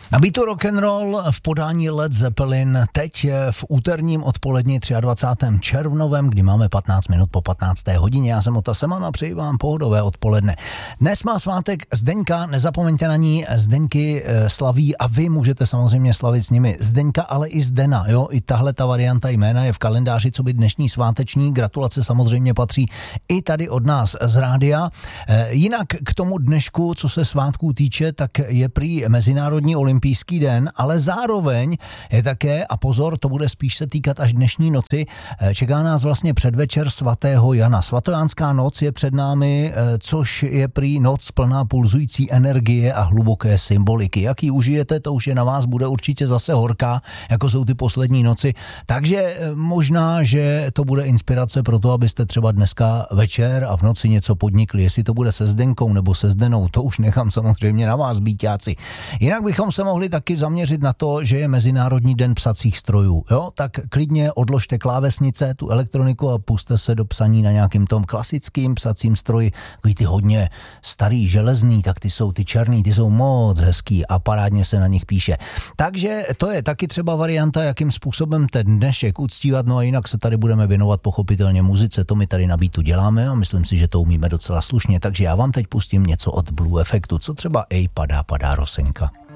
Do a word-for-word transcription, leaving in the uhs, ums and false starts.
Na beatu rock'n'roll v podání Led Zeppelin teď v úterním odpoledni dvacátého třetího červnovém, kdy máme patnáct minut po patnácté hodině. Já jsem Ota Seman a přeji vám pohodové odpoledne. Dnes má svátek Zdeňka, nezapomeňte na ní, Zdeňky slaví a vy můžete samozřejmě slavit s nimi. Zdeňka, ale i Zdena, jo, i tahle ta varianta jména je v kalendáři, co by dnešní sváteční. Gratulace samozřejmě patří i tady od nás z rádia. Jinak k tomu dnešku, co se svátků týče, tak je prý Mezinárodní olympijský den, ale zároveň je také, a pozor, to bude spíš se týkat až dnešní noci, čeká nás vlastně předvečer svatého Jana. Svatojánská noc je před námi, což je prý noc plná pulzující energie a hluboké symboliky. Jak ji užijete, to už je na vás, bude určitě zase horká, jako jsou ty poslední noci. Takže možná, že to bude inspirace pro to, abyste třeba dneska večer a v noci něco podnikli. Jestli to bude se Zdenkou nebo se Zdenou, to už nechám samozřejmě na vás, býťáci. Jinak bychom se mohli taky zaměřit na to, že je Mezinárodní den psacích strojů. Jo? Tak klidně odložte klávesnice, tu elektroniku a puste se do psaní na nějakým tom klasickým psacím stroji. Takový ty hodně starý, železný, tak ty jsou ty černý, ty jsou moc hezký a parádně se na nich píše. Takže to je taky třeba varianta, jakým způsobem ten dnešek uctívat, no a jinak se tady budeme věnovat pochopitelně muzice, to my tady na beatu děláme a myslím si, že to umíme docela slušně, takže já vám teď pustím něco od Blue Effectu, co třeba Ej, padá, padá rosenka.